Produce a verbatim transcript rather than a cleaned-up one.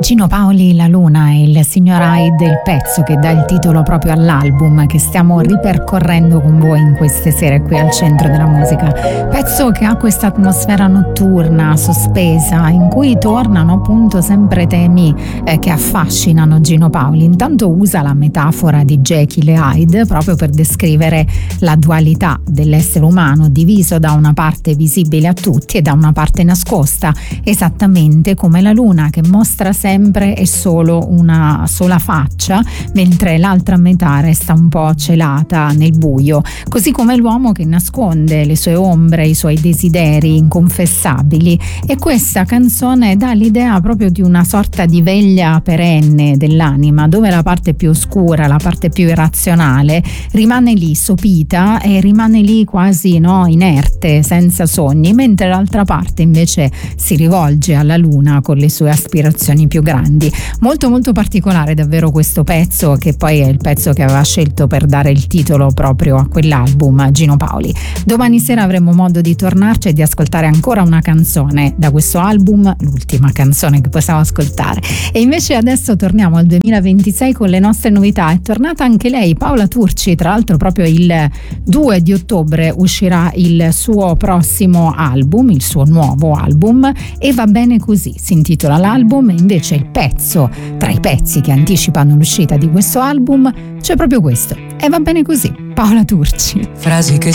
Gino Paoli, La Luna, è il signor Hyde, il pezzo che dà il titolo proprio all'album che stiamo ripercorrendo con voi in queste sere qui al Centro della Musica. Pezzo che ha questa atmosfera notturna, sospesa, in cui tornano appunto sempre temi eh, che affascinano Gino Paoli. Intanto usa la metafora di Jekyll e Hyde proprio per descrivere la dualità dell'essere umano, diviso da una parte visibile a tutti e da una parte nascosta, esattamente come la luna che mostra sempre è solo una sola faccia, mentre l'altra metà resta un po' celata nel buio, così come l'uomo che nasconde le sue ombre, i suoi desideri inconfessabili. E questa canzone dà l'idea proprio di una sorta di veglia perenne dell'anima, dove la parte più oscura, la parte più irrazionale rimane lì sopita e rimane lì quasi no, inerte, senza sogni, mentre l'altra parte invece si rivolge alla luna con le sue aspirazioni più grandi. Molto molto particolare davvero questo pezzo, che poi è il pezzo che aveva scelto per dare il titolo proprio a quell'album Gino Paoli. Domani sera avremo modo di tornarci e di ascoltare ancora una canzone da questo album, l'ultima canzone che possiamo ascoltare. E invece adesso torniamo al duemilaventisei con le nostre novità. È tornata anche lei, Paola Turci, tra l'altro proprio il due di ottobre uscirà il suo prossimo album, il suo nuovo album, E va bene così si intitola l'album. Invece il pezzo, tra i pezzi che anticipano l'uscita di questo album, c'è proprio questo, E va bene così, Paola Turci. Frasi che